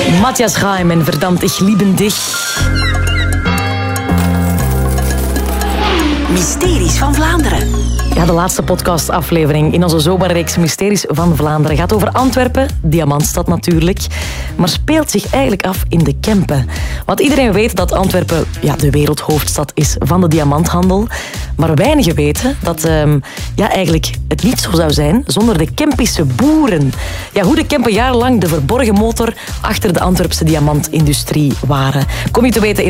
Matthias Chaim en Verdammt, ich liebe dich. Mysteries van Vlaanderen. Ja, de laatste podcastaflevering in onze zomerreeks Mysteries van Vlaanderen gaat over Antwerpen, diamantstad natuurlijk, maar speelt zich eigenlijk af in de Kempen. Want iedereen weet dat Antwerpen de wereldhoofdstad is van de diamanthandel, maar weinigen weten dat eigenlijk het niet zo zou zijn zonder de Kempische boeren. Ja, hoe de Kempen jarenlang de verborgen motor achter de Antwerpse diamantindustrie waren. Kom je te weten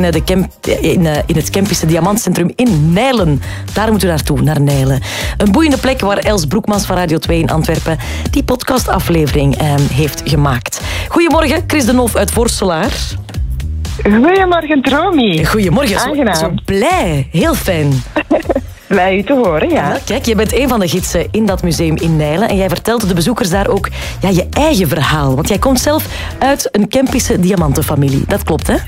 in het Kempische diamantcentrum in Nijlen. Daar moeten we naartoe, naar Nijlen. Een boeiende plek waar Els Broekmans van Radio 2 in Antwerpen die podcastaflevering heeft gemaakt. Goedemorgen, Chris de Noof uit Voorselaar. Goedemorgen, Romy. Goedemorgen, zo blij. Heel fijn. Blij u te horen, ja. Nou, kijk, je bent een van de gidsen in dat museum in Nijlen en jij vertelt de bezoekers daar ook je eigen verhaal. Want jij komt zelf uit een Kempische diamantenfamilie. Dat klopt, hè?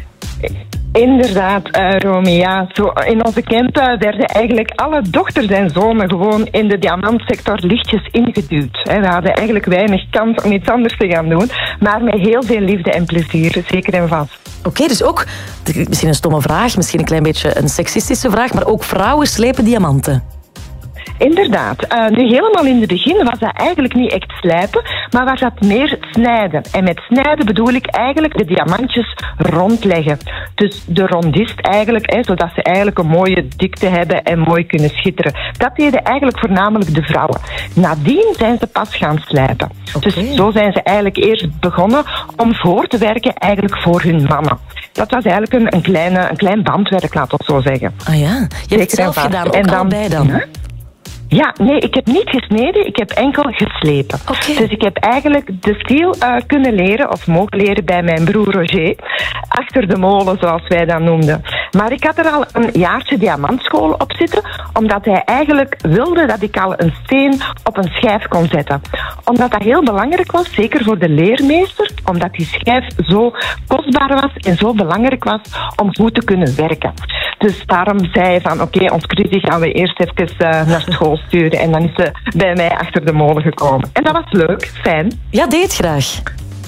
Inderdaad, Romy. Ja, zo in onze Kempen werden eigenlijk alle dochters en zonen gewoon in de diamantsector lichtjes ingeduwd. We hadden eigenlijk weinig kans om iets anders te gaan doen, maar met heel veel liefde en plezier, zeker en vast. Oké, dus ook, misschien een stomme vraag, misschien een klein beetje een seksistische vraag, maar ook vrouwen slepen diamanten. Inderdaad. Nu helemaal in het begin was dat eigenlijk niet echt slijpen, maar was dat meer snijden. En met snijden bedoel ik eigenlijk de diamantjes rondleggen. Dus de rondist eigenlijk, zodat ze eigenlijk een mooie dikte hebben en mooi kunnen schitteren. Dat deden eigenlijk voornamelijk de vrouwen. Nadien zijn ze pas gaan slijpen. Okay. Dus zo zijn ze eigenlijk eerst begonnen om voor te werken eigenlijk voor hun mannen. Dat was eigenlijk een klein bandwerk, laat ik zo zeggen. Ah ja, je hebt het zelf gedaan, ook en dan, allebei dan? Huh? Ja, nee, ik heb niet gesneden, ik heb enkel geslepen. Okay. Dus ik heb eigenlijk de stiel kunnen leren, of mogen leren bij mijn broer Roger. Achter de molen, zoals wij dat noemden. Maar ik had er al een jaartje diamantschool op zitten, omdat hij eigenlijk wilde dat ik al een steen op een schijf kon zetten. Omdat dat heel belangrijk was, zeker voor de leermeester, omdat die schijf zo kostbaar was en zo belangrijk was om goed te kunnen werken. Dus daarom zei hij van, oké, ons Chrissy gaan we eerst even naar school sturen. En dan is ze bij mij achter de molen gekomen. En dat was leuk, fijn. Ja, deed het graag.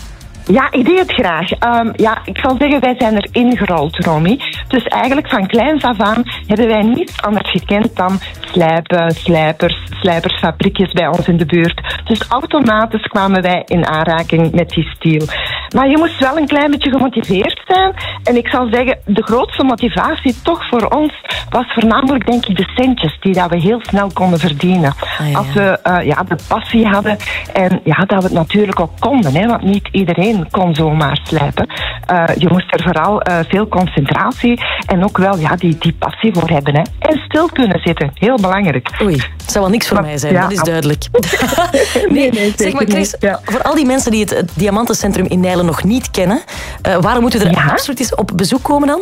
Ja, ik deed het graag. Ik zal zeggen, wij zijn erin gerold, Romy. Dus eigenlijk van kleins af aan hebben wij niets anders gekend dan slijpen, slijpersfabriekjes bij ons in de buurt. Dus automatisch kwamen wij in aanraking met die stiel. Maar je moest wel een klein beetje gemotiveerd zijn. En ik zal zeggen, de grootste motivatie toch voor ons was voornamelijk, denk ik, de centjes die dat we heel snel konden verdienen. Ah, ja. Als we de passie hadden en dat we het natuurlijk ook konden, hè, want niet iedereen kon zomaar slijpen. Je moest er vooral veel concentratie en ook wel die passie voor hebben. Hè. En stil kunnen zitten, heel belangrijk. Oei, het zou wel niks voor mij zijn, dat is duidelijk. nee, zeg maar Chris, voor al die mensen die het Diamantencentrum in Nijlen nog niet kennen, waarom moeten we er absoluut eens op bezoek komen dan?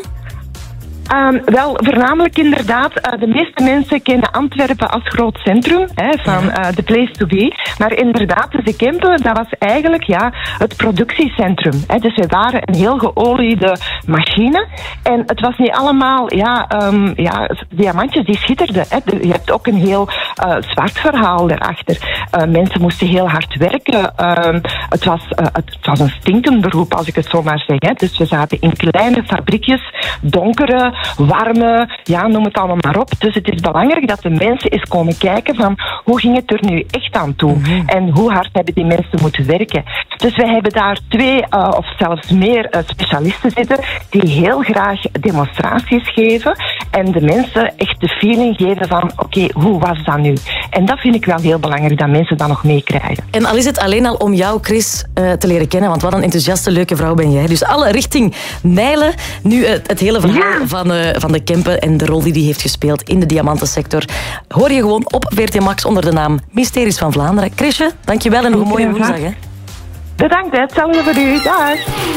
Wel, voornamelijk inderdaad, de meeste mensen kennen Antwerpen als groot centrum, van the place to be. Maar inderdaad, de Kempen, dat was eigenlijk het productiecentrum. Dus we waren een heel geoliede machine. En het was niet allemaal, diamantjes die schitterden. Je hebt ook een heel zwart verhaal daarachter. Mensen moesten heel hard werken. Het was een stinkend beroep, als ik het zo maar zeg. Dus we zaten in kleine fabriekjes, donkere, warme, noem het allemaal maar op. Dus het is belangrijk dat de mensen eens komen kijken van hoe ging het er nu echt aan toe? Mm-hmm. En hoe hard hebben die mensen moeten werken? Dus wij hebben daar 2 of zelfs meer specialisten zitten die heel graag demonstraties geven en de mensen echt de feeling geven van oké, hoe was dat nu? En dat vind ik wel heel belangrijk, dat mensen dat nog meekrijgen. En al is het alleen al om jou, Chris, te leren kennen, want wat een enthousiaste, leuke vrouw ben jij. Dus alle richting Nijlen. Nu het hele verhaal van de Kempen en de rol die heeft gespeeld in de diamantensector hoor je gewoon op VRT Max onder de naam Mysteries van Vlaanderen. Chrisje, dankjewel en nog een mooie woensdag. Hè? Bedankt, hetzelfde voor u. Dag.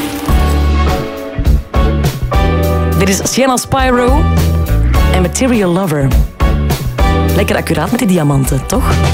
Dit is Sienna Spyro en Material Lover. Lekker accuraat met die diamanten, toch?